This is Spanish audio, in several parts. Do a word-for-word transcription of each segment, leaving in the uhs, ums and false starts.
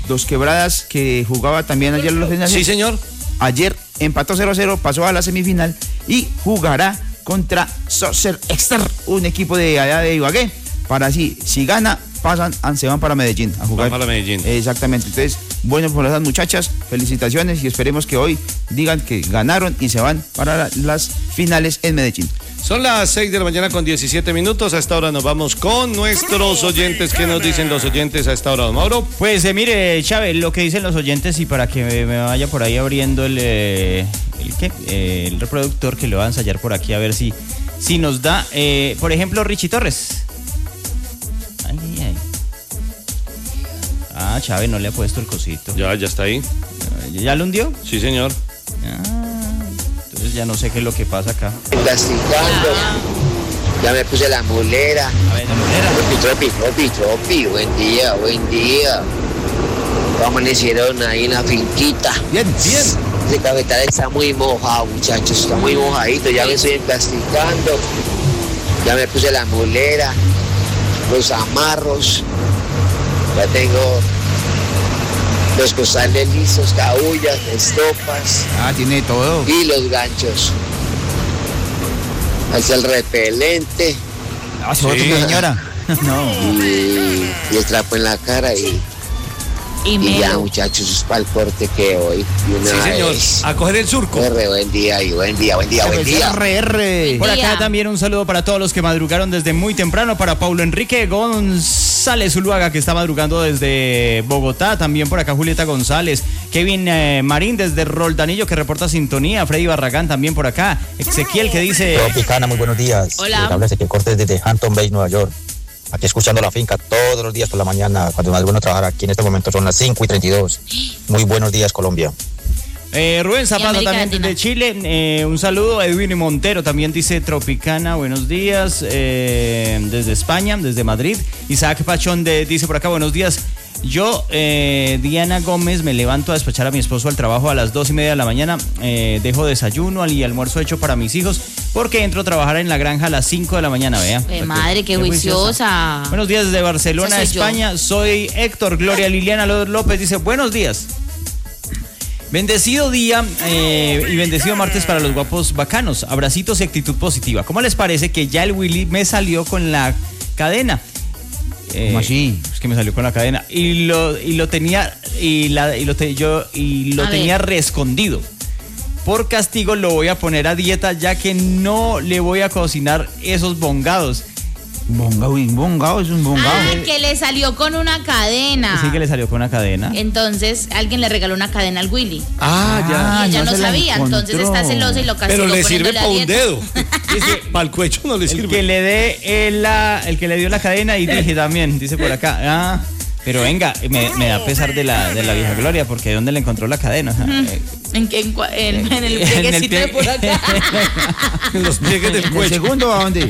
Dos Quebradas, que jugaba también ayer los finales. Sí, señor. Ayer empató cero a cero, pasó a la semifinal y jugará contra Soccer Exter, un equipo de allá de Ibagué, para así, si gana, pasan, se van para Medellín a jugar. Van para Medellín. Exactamente, entonces, bueno por esas muchachas, felicitaciones y esperemos que hoy digan que ganaron y se van para las finales en Medellín. Son las seis de la mañana con diecisiete minutos. A esta hora nos vamos con nuestros oyentes. ¿Qué nos dicen los oyentes a esta hora, don Mauro? Pues eh, mire, Chávez, lo que dicen los oyentes, y para que me, me vaya por ahí abriendo el, eh, el, ¿qué? Eh, el reproductor, que lo va a ensayar por aquí a ver si, si nos da. Eh, por ejemplo, Richie Torres. Ay, ay, ay. Ah, Chávez no le ha puesto el cosito. Ya, ya está ahí. ¿Ya lo hundió? Sí, señor. Ah. Entonces ya no sé qué es lo que pasa acá. Plasticando. Ya me puse la mulera. A ver, la mulera. Tropi, tropi, tropi. Buen día, buen día. Amanecieron ahí en la finquita. Bien, bien. Ese cafetal está muy mojado, muchachos. Está muy mojadito. Ya me estoy emplasticando. Ya me puse la mulera. Los amarros. Ya tengo los costales listos, caullas, estopas. Ah, tiene todo. Y los ganchos. Hasta el repelente. Ah, ¿se sí. señora? No. Y, y el trapo en la cara y... Y, y ya, muchachos, es para el corte que hoy. Y una sí, señor. Vez. A coger el surco. R, buen día y buen día, buen día, buen día. R, R. Por acá también un saludo para todos los que madrugaron desde muy temprano. Para Paulo Enrique González Zuluaga, que está madrugando desde Bogotá. También por acá Julieta González. Kevin eh, Marín desde Roldanillo, que reporta sintonía. Freddy Barragán también por acá. Ezequiel, que dice... Tropicana, muy buenos días. Hola. Habla Ezequiel Cortés desde Hampton Bay, Nueva York. Aquí escuchando la finca todos los días por la mañana, cuando me bueno trabajar aquí en este momento son las cinco y treinta y dos. Muy buenos días, Colombia. Eh, Rubén Zapata también desde Chile, eh, un saludo. Edwin Montero también dice Tropicana, buenos días, eh, desde España, desde Madrid. Isaac Pachón de, dice por acá, buenos días. Yo, eh, Diana Gómez, me levanto a despachar a mi esposo al trabajo a las dos y media de la mañana. Eh, dejo desayuno y almuerzo hecho para mis hijos porque entro a trabajar en la granja a las cinco de la mañana, vea. Eh, madre, qué juiciosa. Buenos días desde Barcelona, soy España. Yo. Soy Héctor. Gloria Liliana López dice, buenos días. Bendecido día eh, y bendecido martes para los guapos bacanos. Abracitos y actitud positiva. ¿Cómo les parece que ya el Willy me salió con la cadena? Eh, ¿Cómo así? Es que me salió con la cadena y lo y lo tenía y la y lo te, yo y lo a tenía ver. reescondido. Por castigo lo voy a poner a dieta, ya que no le voy a cocinar esos bongados. Bongao, un bongao es un bongao. Ah, que le salió con una cadena. Sí, que le salió con una cadena. Entonces, alguien le regaló una cadena al Willy. Ah, ya. Y ella no, no sabía, entonces está celosa y lo castigó. Pero le sirve para un dedo. Para el cuello no le sirve. El que le dé el, la, el que le dio la cadena y dije también, dice por acá, ah, pero venga, me, me da pesar de la, de la vieja Gloria, porque ¿dónde le encontró la cadena? O sea, eh, ¿En, qué, en, en, en el plieguecito de por acá? En los pliegues del cuello. ¿El segundo a dónde?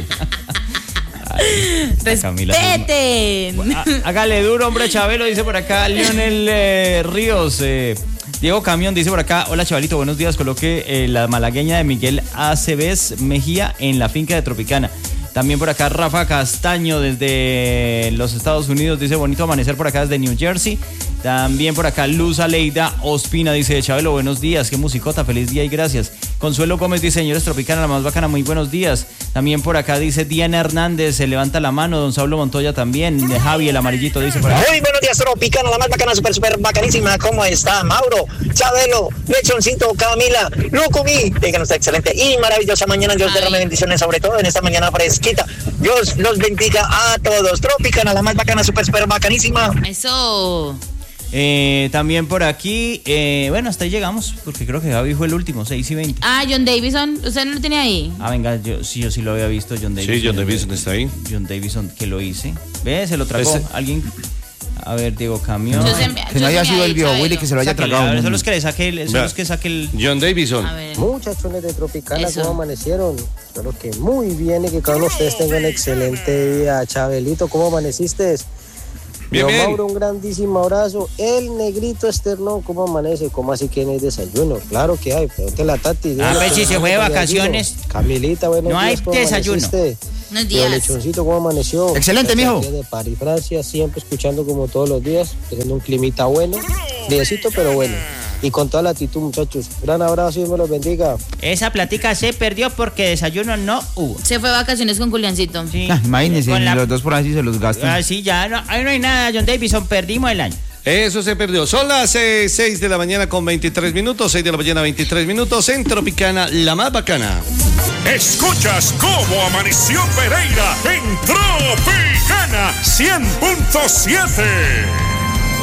Respeten. Hágale duro, hombre, Chabelo, dice por acá Lionel eh, Ríos. Eh, Diego Camión dice por acá, hola chavalito, buenos días, coloque eh, la malagueña de Miguel Aceves Mejía en la finca de Tropicana. También por acá Rafa Castaño desde los Estados Unidos dice, bonito amanecer por acá desde New Jersey. También por acá Luz Aleida Ospina dice, Chabelo, buenos días, qué musicota, feliz día y gracias. Consuelo Gómez dice, señores Tropicana, la más bacana, muy buenos días. También por acá dice Diana Hernández, se levanta la mano, don Saulo Montoya también, de Javi el amarillito dice por acá. Muy buenos días Tropicana, la más bacana, súper, súper bacanísima, ¿cómo está Mauro, Chabelo, Lechoncito, Camila, lo comí? Tengan usted excelente y maravillosa mañana, Dios derrame bendiciones sobre todo en esta mañana fresquita. Dios los bendiga a todos. Tropicana, la más bacana, súper, súper bacanísima. Eso. Eh, también por aquí, eh, bueno, hasta ahí llegamos, porque creo que Gaby fue el último, seis y veinte. Ah, John Davison, ¿usted no lo tiene ahí? Ah, venga, yo sí, yo sí lo había visto, John Davison. Sí, John Davison está ahí. John Davison, que lo hice. ¿Ve? Se lo tragó. Ese... Alguien... A ver, Diego Camión. No, se me, que no haya sido el bio Willy que se lo haya Sáquele, tragado. A ver, son los que le saque el, son los que saque el... John Davison. Muchachones de Tropicana, ¿cómo amanecieron? Espero que muy bien y que cada uno de ustedes tengan un excelente día. Chabelito, ¿cómo amaneciste? Bien, bien. Mauro, un grandísimo abrazo. El negrito externo, ¿cómo amanece? ¿Cómo así que no hay desayuno? Claro que hay, pregúntale a Tati. A ver si se fue de vacaciones. Camilita, bueno. No hay desayuno. Buenos Pero días. Lechoncito, ¿cómo amaneció? Excelente, Aquí mijo. De París, Francia, siempre escuchando como todos los días, teniendo un climita bueno, friecito pero bueno. Y con toda la actitud, muchachos. Gran abrazo y Dios me los bendiga. Esa platica se perdió porque desayuno no hubo. Se fue de vacaciones con Juliancito. Sí. Ah, imagínense, Con la- los dos por ahí se los gastan. Ah, sí, ya no, ahí no hay nada, John Davison, perdimos el año. Eso se perdió. Son las eh, seis de la mañana con veintitrés minutos, seis de la mañana veintitrés minutos en Tropicana, la más bacana. Escuchas cómo amaneció Pereira en Tropicana cien punto siete.